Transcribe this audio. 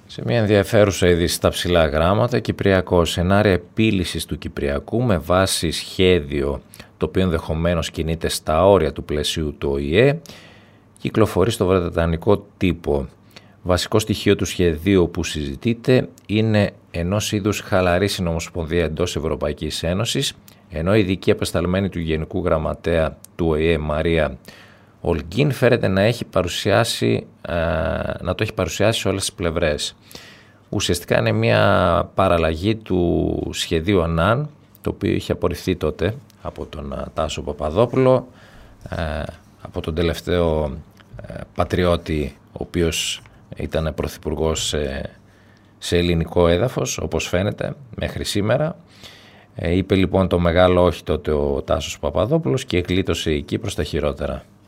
Σε μια ενδιαφέρουσα είδηση στα ψηλά γράμματα, Κυπριακό, σενάρια επίλυσης του Κυπριακού με βάση σχέδιο το οποίο ενδεχομένως κινείται στα όρια του πλαισίου του ΟΗΕ, κυκλοφορεί στο βρετανικό τύπο. Βασικό στοιχείο του σχεδίου που συζητείται είναι ενός είδους χαλαρή συνομοσπονδία εντός Ευρωπαϊκής Ένωσης, ενώ η ειδική απεσταλμένη του Γενικού Γραμματέα του ΟΗΕ, Μαρία Ολγκίν, φέρεται να το έχει παρουσιάσει σε όλες τις πλευρές. Ουσιαστικά είναι μια παραλλαγή του σχεδίου ΑΝΑΝ, το οποίο είχε απορριφθεί τότε από τον Τάσο Παπαδόπουλο, από τον τελευταίο πατριώτη, ο οποίος ήταν πρωθυπουργός σε ελληνικό έδαφος, όπως φαίνεται μέχρι σήμερα. Είπε λοιπόν το μεγάλο όχι τότε ο Τάσος Παπαδόπουλος και εκλείτωσε η Κύπρος τα χειρότερα.